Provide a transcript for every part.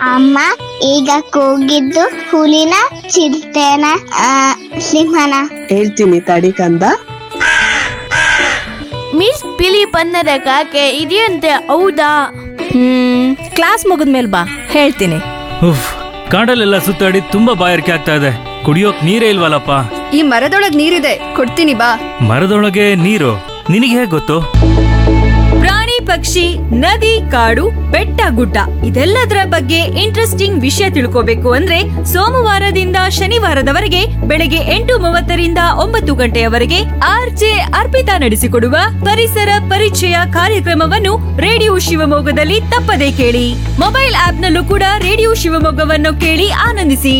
ಅಮ್ಮ ಈಗ ಕೂಗಿದ್ದು ಹುಲಿನ ಚಿರತೆನ ಸಿಂಹನ? ಹೇಳ್ತೀನಿ ತಡಿ ಕಂದ. ಮಿಸ್ ಬಿಳಿ ಬಣ್ಣದ ಕಾಗೆ ಇದೆಯಂತೆ, ಹೌದಾ? ಕ್ಲಾಸ್ ಮುಗಿದ್ಮೇಲೆ ಬಾ, ಹೇಳ್ತೀನಿ. ಉಫ್, ಕಾಡಲ್ಲೆಲ್ಲ ಸುತ್ತಾಡಿ ತುಂಬಾ ಬಾಯಾರಿಕೆ ಆಗ್ತಾ ಇದೆ. ಕುಡಿಯೋಕ್ ನೀರೇ ಇಲ್ವಲ್ಲಪ್ಪ. ಈ ಮರದೊಳಗ್ ನೀರಿದೆ, ಕೊಡ್ತೀನಿ ಬಾ. ಮರದೊಳಗೆ ನೀರು? ನಿನಗೆ ಹೇಗ್ ಗೊತ್ತು? ಪ್ರಾಣಿ ಪಕ್ಷಿ ನದಿ ಕಾಡು ಬೆಟ್ಟ ಗುಡ್ಡ ಇದೆಲ್ಲದರ ಬಗ್ಗೆ ಇಂಟ್ರೆಸ್ಟಿಂಗ್ ವಿಷಯ ತಿಳ್ಕೋಬೇಕು ಅಂದ್ರೆ ಸೋಮವಾರದಿಂದ ಶನಿವಾರದವರೆಗೆ ಬೆಳಗ್ಗೆ 8:30ರಿಂದ 9 ಗಂಟೆಯವರೆಗೆ ಆರ್ಜೆ ಅರ್ಪಿತಾ ನಡೆಸಿಕೊಡುವ ಪರಿಸರ ಪರಿಚಯ ಕಾರ್ಯಕ್ರಮವನ್ನು ರೇಡಿಯೋ ಶಿವಮೊಗ್ಗದಲ್ಲಿ ತಪ್ಪದೇ ಕೇಳಿ. ಮೊಬೈಲ್ ಆಪ್ನಲ್ಲೂ ಕೂಡ ರೇಡಿಯೋ ಶಿವಮೊಗ್ಗವನ್ನು ಕೇಳಿ ಆನಂದಿಸಿ.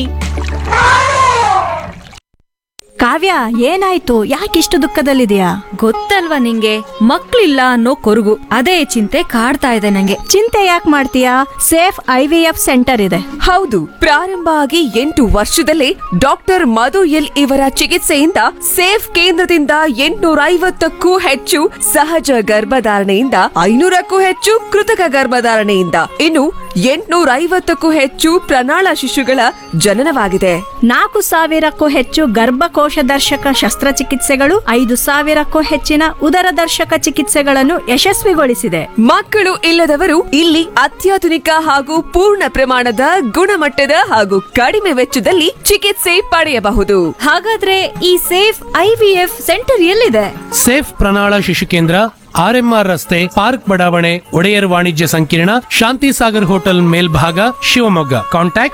ಕಾವ್ಯ, ಏನಾಯ್ತು? ಯಾಕಿಷ್ಟು ದುಃಖದಲ್ಲಿದೆಯಾ? ಗೊತ್ತಲ್ವಾ ನಿಂಗೆ, ಮಕ್ಳಿಲ್ಲ ಅನ್ನೋ ಕೊರಗು, ಅದೇ ಚಿಂತೆ ಕಾಡ್ತಾ ಇದೆ ನಂಗೆ. ಚಿಂತೆ ಯಾಕೆ ಮಾಡ್ತೀಯಾ? ಸೇಫ್ IVF ಸೆಂಟರ್ ಇದೆ. ಹೌದು, ಪ್ರಾರಂಭ ಆಗಿ 8 ವರ್ಷದಲ್ಲೇ ಡಾಕ್ಟರ್ ಮಧು ಎಲ್ ಇವರ ಚಿಕಿತ್ಸೆಯಿಂದ ಸೇಫ್ ಕೇಂದ್ರದಿಂದ 850ಕ್ಕೂ ಹೆಚ್ಚು ಸಹಜ ಗರ್ಭಧಾರಣೆಯಿಂದ 500ಕ್ಕೂ ಹೆಚ್ಚು ಕೃತಕ ಗರ್ಭಧಾರಣೆಯಿಂದ ಇನ್ನು 850ಕ್ಕೂ ಹೆಚ್ಚು ಪ್ರಣಾಳ ಶಿಶುಗಳ ಜನನವಾಗಿದೆ. 4,000ಕ್ಕೂ ಹೆಚ್ಚು ಗರ್ಭಕೋಶ ದರ್ಶಕ ಶಸ್ತ್ರಚಿಕಿತ್ಸೆಗಳು, 5,000ಕ್ಕೂ ಹೆಚ್ಚಿನ ಉದರದರ್ಶಕ ಚಿಕಿತ್ಸೆಗಳನ್ನು ಯಶಸ್ವಿಗೊಳಿಸಿದೆ. ಮಕ್ಕಳು ಇಲ್ಲದವರು ಇಲ್ಲಿ ಅತ್ಯಾಧುನಿಕ ಹಾಗೂ ಪೂರ್ಣ ಪ್ರಮಾಣದ ಗುಣಮಟ್ಟದ ಹಾಗೂ ಕಡಿಮೆ ವೆಚ್ಚದಲ್ಲಿ ಚಿಕಿತ್ಸೆ ಪಡೆಯಬಹುದು. ಹಾಗಾದ್ರೆ ಈ ಸೇಫ್ IVF ಸೆಂಟರ್ ಎಲ್ಲಿದೆ? ಸೇಫ್ ಪ್ರಣಾಳ ಶಿಶು ಕೇಂದ್ರ, RMR ರಸ್ತೆ, ಪಾರ್ಕ್ ಬಡಾವಣೆ, ಒಡೆಯರ್ ವಾಣಿಜ್ಯ ಸಂಕೀರ್ಣ, ಶಾಂತಿ ಸಾಗರ್ ಹೋಟೆಲ್ ಮೇಲ್ಭಾಗ, ಶಿವಮೊಗ್ಗ. ಕಾಂಟ್ಯಾಕ್ಟ್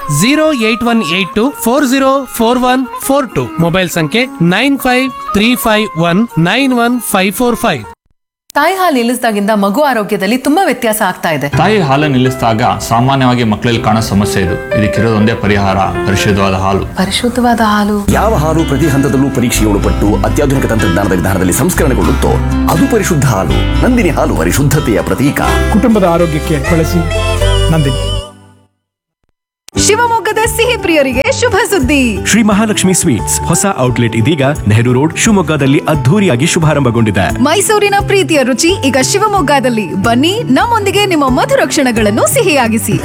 08182404142. ಮೊಬೈಲ್ ಸಂಖ್ಯೆ 9535191545. ತಾಯಿ ಹಾಲು ನಿಲ್ಲಿಸಿದಾಗಿಂದ ಮಗು ಆರೋಗ್ಯದಲ್ಲಿ ತುಂಬಾ ವ್ಯತ್ಯಾಸ ಆಗ್ತಾ ಇದೆ. ತಾಯಿ ಹಾಲು ನಿಲ್ಲಿಸಿದಾಗ ಸಾಮಾನ್ಯವಾಗಿ ಮಕ್ಕಳಲ್ಲಿ ಕಾಣೋ ಸಮಸ್ಯೆ ಇದು. ಇದಕ್ಕಿರೋದೊಂದೇ ಪರಿಹಾರ, ಪರಿಶುದ್ಧವಾದ ಹಾಲು. ಪರಿಶುದ್ಧವಾದ ಹಾಲು? ಯಾವ ಹಾಲು ಪ್ರತಿ ಹಂತದಲ್ಲೂ ಪರೀಕ್ಷೆಗೆ ಒಳಪಟ್ಟು ಅತ್ಯಾಧುನಿಕ ತಂತ್ರಜ್ಞಾನದ ವಿಧಾನದಲ್ಲಿ ಸಂಸ್ಕರಣೆಗೊಳ್ಳುತ್ತೋ ಅದು ಪರಿಶುದ್ಧ ಹಾಲು. ನಂದಿನಿ ಹಾಲು ಪರಿಶುದ್ಧತೆಯ ಪ್ರತೀಕ. ಕುಟುಂಬದ ಆರೋಗ್ಯಕ್ಕೆ ಬಳಸಿ ನಂದಿನಿ. ಶಿವಮೊಗ್ಗದ ಸಿಹಿ ಪ್ರಿಯರಿಗೆ ಶುಭ ಸುದ್ದಿ. ಶ್ರೀ ಮಹಾಲಕ್ಷ್ಮಿ ಸ್ವೀಟ್ಸ್ ಹೊಸ ಔಟ್ಲೆಟ್ ಇದೀಗ ನೆಹರು ರೋಡ್ ಶಿವಮೊಗ್ಗದಲ್ಲಿ ಅದ್ಧೂರಿಯಾಗಿ ಶುಭಾರಂಭಗೊಂಡಿದೆ. ಮೈಸೂರಿನ ಪ್ರೀತಿಯ ರುಚಿ ಈಗ ಶಿವಮೊಗ್ಗದಲ್ಲಿ. ಬನ್ನಿ, ನಮ್ಮೊಂದಿಗೆ ನಿಮ್ಮ ಮಧುರ ಕ್ಷಣಗಳನ್ನು ಸಿಹಿಯಾಗಿಸಿ.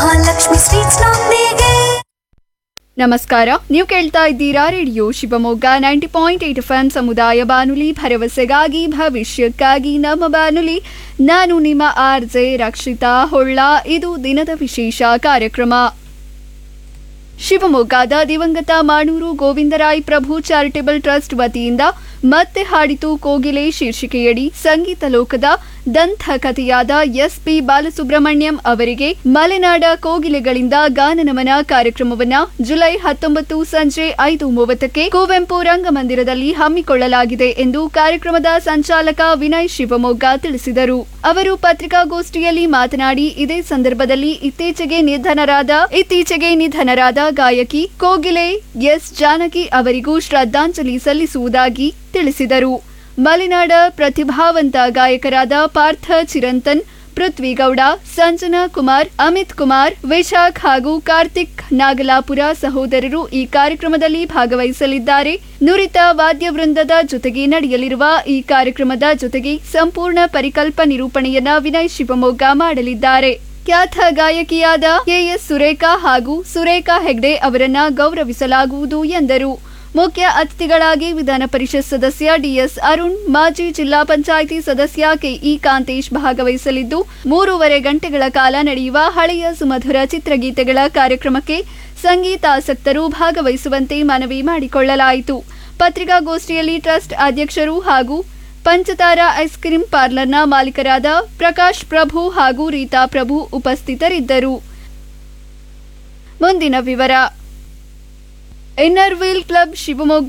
ನಮಸ್ಕಾರ, ನೀವು ಕೇಳ್ತಾ ಇದ್ದೀರಾ ರೇಡಿಯೋ ಶಿವಮೊಗ್ಗ 90.8 FM ಸಮುದಾಯ ಬಾನುಲಿ, ಭರವಸೆಗಾಗಿ ಭವಿಷ್ಯಕ್ಕಾಗಿ ನಮ್ಮ ಬಾನುಲಿ. ನಾನು ನಿಮ್ಮ RJ ರಕ್ಷಿತಾ ಹೊಳ್ಳ. ಇದು ದಿನದ ವಿಶೇಷ ಕಾರ್ಯಕ್ರಮ. ಶಿವಮೊಗ್ಗದ ದಿವಂಗತ ಮಾಣೂರು ಗೋವಿಂದರಾಯ್ ಪ್ರಭು ಚಾರಿಟೇಬಲ್ ಟ್ರಸ್ಟ್ ವತಿಯಿಂದ ಮತ್ತೆ ಹಾಡಿತು ಕೋಗಿಲೆ ಶೀರ್ಷಿಕೆಯಡಿ ಸಂಗೀತ ಲೋಕದ ದಂತಕಥೆಯಾದ SP ಬಾಲಸುಬ್ರಹ್ಮಣ್ಯಂ ಅವರಿಗೆ ಮಲೆನಾಡ ಕೋಗಿಲೆಗಳಿಂದ ಗಾನನಮನ ಕಾರ್ಯಕ್ರಮವನ್ನ ಜುಲೈ 19 ಸಂಜೆ 5:30ಕ್ಕೆ ಕುವೆಂಪು ರಂಗಮಂದಿರದಲ್ಲಿ ಹಮ್ಮಿಕೊಳ್ಳಲಾಗಿದೆ ಎಂದು ಕಾರ್ಯಕ್ರಮದ ಸಂಚಾಲಕ ವಿನಯ್ ಶಿವಮೊಗ್ಗ ತಿಳಿಸಿದರು. ಅವರು ಪತ್ರಿಕಾಗೋಷ್ಠಿಯಲ್ಲಿ ಮಾತನಾಡಿ, ಇದೇ ಸಂದರ್ಭದಲ್ಲಿ ಇತ್ತೀಚೆಗೆ ನಿಧನರಾದ ಗಾಯಕಿ ಕೋಗಿಲೆ S ಜಾನಕಿ ಅವರಿಗೂ ಶ್ರದ್ಧಾಂಜಲಿ ಸಲ್ಲಿಸುವುದಾಗಿ ತಿಳಿಸಿದರು. ಮಲೆನಾಡ ಪ್ರತಿಭಾವಂತ ಗಾಯಕರಾದ ಪಾರ್ಥ ಚಿರಂತನ್, ಪೃಥ್ವಿಗೌಡ, ಸಂಜನಾ ಕುಮಾರ್, ಅಮಿತ್ ಕುಮಾರ್, ವಿಶಾಖ್ ಹಾಗೂ ಕಾರ್ತಿಕ್ ನಾಗಲಾಪುರ ಸಹೋದರರು ಈ ಕಾರ್ಯಕ್ರಮದಲ್ಲಿ ಭಾಗವಹಿಸಲಿದ್ದಾರೆ. ನುರಿತ ವಾದ್ಯವೃಂದದ ಜೊತೆಗೆ ನಡೆಯಲಿರುವ ಈ ಕಾರ್ಯಕ್ರಮದ ಜೊತೆಗೆ ಸಂಪೂರ್ಣ ಪರಿಕಲ್ಪ ನಿರೂಪಣೆಯನ್ನ ವಿನಯ್ ಶಿವಮೊಗ್ಗ ಮಾಡಲಿದ್ದಾರೆ. ಖ್ಯಾತ ಗಾಯಕಿಯಾದ KS ಸುರೇಖಾ ಹಾಗೂ ಸುರೇಖಾ ಹೆಗ್ಡೆ ಅವರನ್ನ ಗೌರವಿಸಲಾಗುವುದು ಎಂದರು. ಮುಖ್ಯ ಅತಿಥಿಗಳಾಗಿ ವಿಧಾನ ಪರಿಷತ್ ಸದಸ್ಯ DS ಅರುಣ್, ಮಾಜಿ ಜಿಲ್ಲಾ ಪಂಚಾಯಿತಿ ಸದಸ್ಯ KE ಕಾಂತೇಶ್ ಭಾಗವಹಿಸಲಿದ್ದು 3.5 ಗಂಟೆಗಳ ಕಾಲ ನಡೆಯುವ ಹಳೆಯ ಸುಮಧುರ ಚಿತ್ರಗೀತೆಗಳ ಕಾರ್ಯಕ್ರಮಕ್ಕೆ ಸಂಗೀತಾಸಕ್ತರು ಭಾಗವಹಿಸುವಂತೆ ಮನವಿ ಮಾಡಿಕೊಳ್ಳಲಾಯಿತು. ಪತ್ರಿಕಾಗೋಷ್ಠಿಯಲ್ಲಿ ಟ್ರಸ್ಟ್ ಅಧ್ಯಕ್ಷರು ಹಾಗೂ ಪಂಚತಾರಾ ಐಸ್ ಕ್ರೀಂ ಪಾರ್ಲರ್ನ ಮಾಲೀಕರಾದ ಪ್ರಕಾಶ್ ಪ್ರಭು ಹಾಗೂ ರೀತಾ ಪ್ರಭು ಉಪಸ್ಥಿತರಿದ್ದರು. ಮುಂದಿನ ವಿವರ. ಇನ್ನರ್ ವೀಲ್ ಕ್ಲಬ್ ಶಿವಮೊಗ್ಗ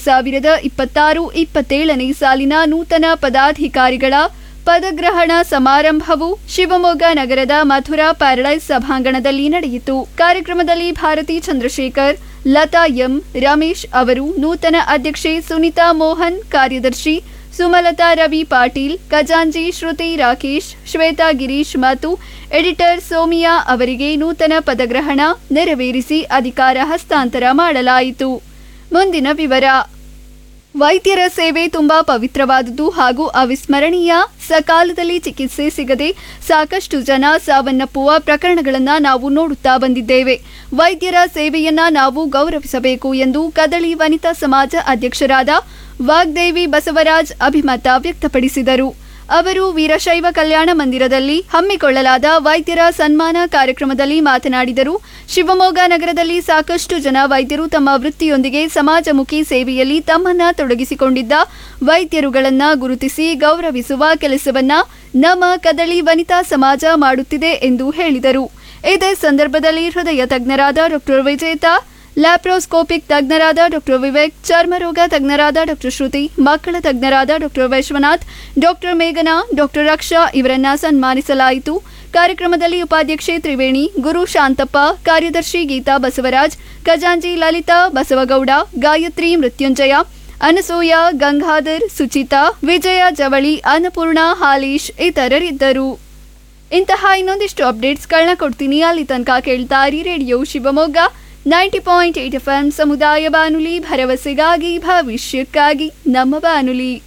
2026-27ನೇ ಸಾಲಿನ ನೂತನ ಪದಾಧಿಕಾರಿಗಳ ಪದಗ್ರಹಣ ಸಮಾರಂಭವು ಶಿವಮೊಗ್ಗ ನಗರದ ಮಥುರಾ ಪ್ಯಾರಡೈಸ್ ಸಭಾಂಗಣದಲ್ಲಿ ನಡೆಯಿತು. ಕಾರ್ಯಕ್ರಮದಲ್ಲಿ ಭಾರತಿ ಚಂದ್ರಶೇಖರ್, ಲತಾ ಎಂ, ರಮೇಶ್ ಅವರು, ನೂತನ ಅಧ್ಯಕ್ಷೆ ಸುನಿತಾ ಮೋಹನ್, ಕಾರ್ಯದರ್ಶಿ ಸುಮಲತಾ ರವಿ ಪಾಟೀಲ್, ಖಜಾಂಜಿ ಶ್ರುತಿ ರಾಕೇಶ್, ಶ್ವೇತಾ ಗಿರೀಶ್ ಮತ್ತು ಎಡಿಟರ್ ಸೋಮಿಯಾ ಅವರಿಗೆ ನೂತನ ಪದಗ್ರಹಣ ನೆರವೇರಿಸಿ ಅಧಿಕಾರ ಹಸ್ತಾಂತರ ಮಾಡಲಾಯಿತು. ಮುಂದಿನ ವಿವರ. ವೈದ್ಯರ ಸೇವೆ ತುಂಬಾ ಪವಿತ್ರವಾದುದು ಹಾಗೂ ಅವಿಸ್ಮರಣೀಯ. ಸಕಾಲದಲ್ಲಿ ಚಿಕಿತ್ಸೆ ಸಿಗದೆ ಸಾಕಷ್ಟು ಜನ ಸಾವನ್ನಪ್ಪುವ ಪ್ರಕರಣಗಳನ್ನು ನಾವು ನೋಡುತ್ತಾ ಬಂದಿದ್ದೇವೆ. ವೈದ್ಯರ ಸೇವೆಯನ್ನ ನಾವು ಗೌರವಿಸಬೇಕು ಎಂದು ಕದಳಿ ವನಿತಾ ಸಮಾಜ ಅಧ್ಯಕ್ಷರಾದ ವಾಗ್ದೇವಿ ಬಸವರಾಜ್ ಅಭಿಮತ ವ್ಯಕ್ತಪಡಿಸಿದರು. ಅವರು ವೀರಶೈವ ಕಲ್ಯಾಣ ಮಂದಿರದಲ್ಲಿ ಹಮ್ಮಿಕೊಳ್ಳಲಾದ ವೈದ್ಯರ ಸನ್ಮಾನ ಕಾರ್ಯಕ್ರಮದಲ್ಲಿ ಮಾತನಾಡಿದರು. ಶಿವಮೊಗ್ಗ ನಗರದಲ್ಲಿ ಸಾಕಷ್ಟು ಜನ ವೈದ್ಯರು ತಮ್ಮ ವೃತ್ತಿಯೊಂದಿಗೆ ಸಮಾಜಮುಖಿ ಸೇವೆಯಲ್ಲಿ ತಮ್ಮನ್ನ ತೊಡಗಿಸಿಕೊಂಡಿದ್ದ ವೈದ್ಯರುಗಳನ್ನ ಗುರುತಿಸಿ ಗೌರವಿಸುವ ಕೆಲಸವನ್ನ ನಮ್ಮ ಕದಳಿ ವನಿತಾ ಸಮಾಜ ಮಾಡುತ್ತಿದೆ ಎಂದು ಹೇಳಿದರು. ಇದೇ ಸಂದರ್ಭದಲ್ಲಿ ಹೃದಯ ತಜ್ಞರಾದ ಡಾಕ್ಟರ್ ವಿಜೇತಾ, ಲ್ಯಾಪ್ರೋಸ್ಕೋಪಿಕ್ ತಜ್ಞರಾದ ಡಾಕ್ಟರ್ ವಿವೇಕ್, ಚರ್ಮರೋಗ ತಜ್ಞರಾದ ಡಾಕ್ಟರ್ ಶ್ರುತಿ, ಮಕ್ಕಳ ತಜ್ಞರಾದ ಡಾಕ್ಟರ್ ವೈಶ್ವನಾಥ್, ಡಾಕ್ಟರ್ ಮೇಘನಾ, ಡಾಕ್ಟರ್ ರಕ್ಷಾ ಇವರನ್ನ ಸನ್ಮಾನಿಸಲಾಯಿತು. ಕಾರ್ಯಕ್ರಮದಲ್ಲಿ ಉಪಾಧ್ಯಕ್ಷೆ ತ್ರಿವೇಣಿ, ಗುರು ಶಾಂತಪ್ಪ, ಕಾರ್ಯದರ್ಶಿ ಗೀತಾ ಬಸವರಾಜ್, ಖಜಾಂಚಿ ಲಲಿತಾ ಬಸವಗೌಡ, ಗಾಯತ್ರಿ ಮೃತ್ಯುಂಜಯ, ಅನಸೂಯ, ಗಂಗಾಧರ್, ಸುಚಿತಾ, ವಿಜಯ ಜವಳಿ, ಅನ್ನಪೂರ್ಣ, ಹಾಲೀಶ್ ಇತರರಿದ್ದರು. ಇಂತಹ ಇನ್ನೊಂದಿಷ್ಟು ಅಪ್ಡೇಟ್ಸ್ಗಳನ್ನ ಕೊಡ್ತೀನಿ. ಅಲ್ಲಿ ತನಕ ಕೇಳ್ತಾ ಇರಿ ರೇಡಿಯೋ ಶಿವಮೊಗ್ಗ 90.8 FM ಸಮುದಾಯ ಬಾನುಲಿ, ಭರವಸೆಗಾಗಿ ಭವಿಷ್ಯಕ್ಕಾಗಿ ನಮ್ಮ ಬಾನುಲಿ.